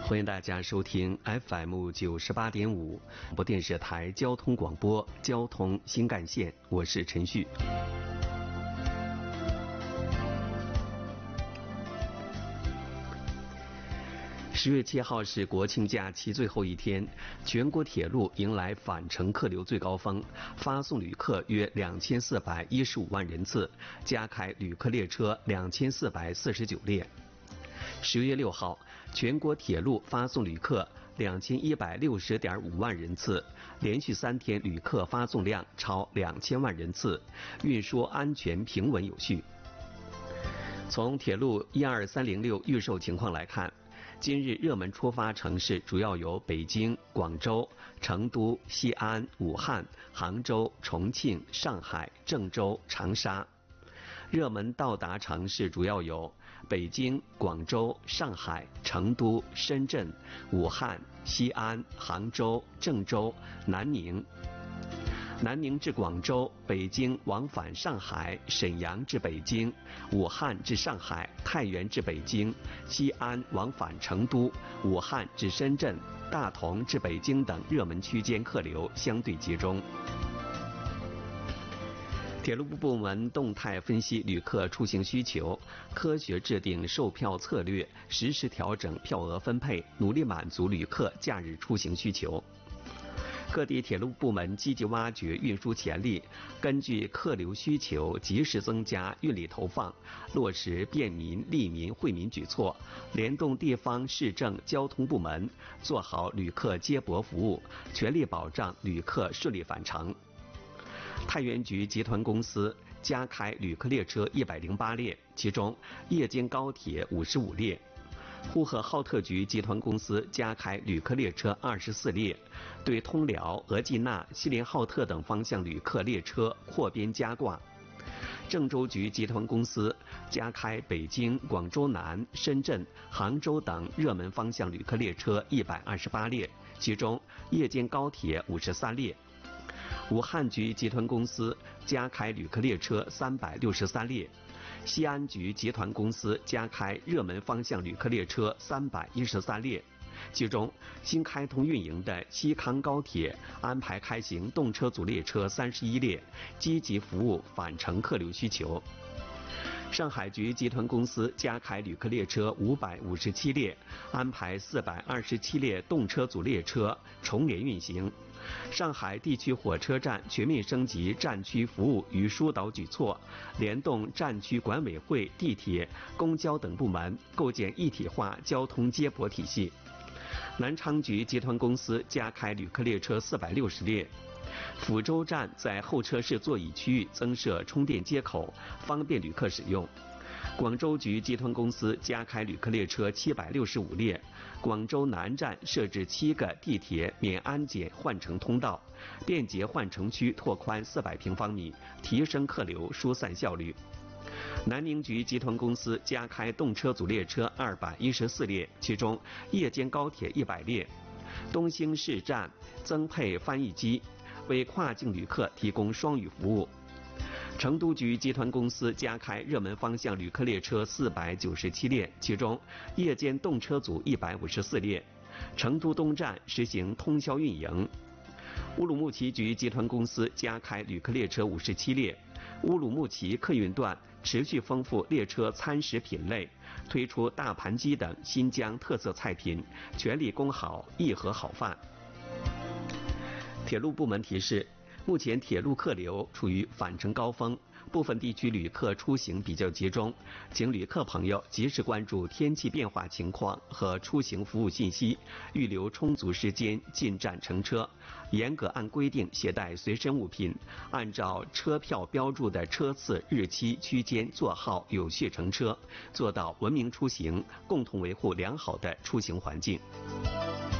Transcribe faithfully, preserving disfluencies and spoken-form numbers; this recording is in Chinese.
欢迎大家收听 F M 九十八点五广播电视台交通广播交通新干线，我是陈旭。十月七号是国庆假期最后一天，全国铁路迎来返程客流最高峰，发送旅客约两千四百一十五万人次，加开旅客列车两千四百四十九列。十月六号，全国铁路发送旅客两千一百六十点五万人次，连续三天旅客发送量超两千万人次，运输安全平稳有序。从铁路一二三零六预售情况来看，今日热门出发城市主要有北京、广州、成都、西安、武汉、杭州、重庆、上海、郑州、长沙。热门到达城市主要有北京、广州、上海、成都、深圳、武汉、西安、杭州、郑州、南宁。南宁至广州、北京往返上海、沈阳至北京、武汉至上海、太原至北京、西安往返成都、武汉至深圳、大同至北京等热门区间客流相对集中。铁路部部门动态分析旅客出行需求，科学制定售票策略，实时调整票额分配，努力满足旅客假日出行需求。各地铁路部门积极挖掘运输潜力，根据客流需求及时增加运力投放，落实便民、利民、惠民举措，联动地方市政交通部门，做好旅客接驳服务，全力保障旅客顺利返程。太原局集团公司加开旅客列车一百零八列，其中夜间高铁五十五列。呼和浩特局集团公司加开旅客列车二十四列，对通辽、额济纳、锡林浩特等方向旅客列车扩编加挂。郑州局集团公司加开北京、广州南、深圳、杭州等热门方向旅客列车一百二十八列，其中夜间高铁五十三列。武汉局集团公司加开旅客列车三百六十三列，西安局集团公司加开热门方向旅客列车三百一十三列，其中新开通运营的西康高铁安排开行动车组列车三十一列，积极服务返程客流需求。上海局集团公司加开旅客列车五百五十七列，安排四百二十七列动车组列车重联运行。上海地区火车站全面升级站区服务与疏导举措，联动站区管委会、地铁、公交等部门，构建一体化交通接驳体系。南昌局集团公司加开旅客列车四百六十列。抚州站在候车室座椅区域增设充电接口，方便旅客使用。广州局集团公司加开旅客列车七百六十五列，广州南站设置七个地铁免安检换乘通道，便捷换乘区拓宽四百平方米，提升客流疏散效率。南宁局集团公司加开动车组列车二百一十四列，其中夜间高铁一百列。东兴市站增配翻译机，为跨境旅客提供双语服务。成都局集团公司加开热门方向旅客列车四百九十七列，其中夜间动车组一百五十四列。成都东站实行通宵运营。乌鲁木齐局集团公司加开旅客列车五十七列。乌鲁木齐客运段持续丰富列车餐食品类，推出大盘鸡等新疆特色菜品，全力攻好义和好饭。铁路部门提示，目前铁路客流处于返程高峰，部分地区旅客出行比较集中，请旅客朋友及时关注天气变化情况和出行服务信息，预留充足时间进站乘车，严格按规定携带随身物品，按照车票标注的车次、日期、区间、座号有序乘车，做到文明出行，共同维护良好的出行环境。